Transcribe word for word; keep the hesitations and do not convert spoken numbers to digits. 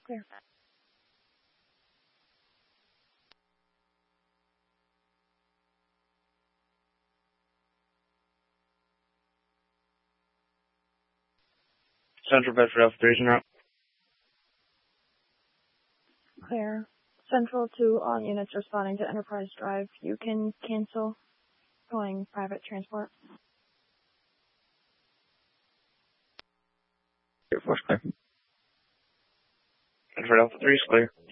Clear. Central Bedford Alpha three is en route. Clear. Central to all units responding to Enterprise Drive. You can cancel calling private transport. Air Force clear. Bedford Alpha three is clear.